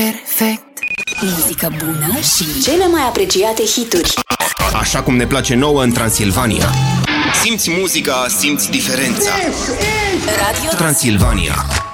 Perfect. Muzică bună și cele mai apreciate hituri. Așa cum ne place nouă în Transilvania. Simți muzica, simți diferența. Radio Transilvania.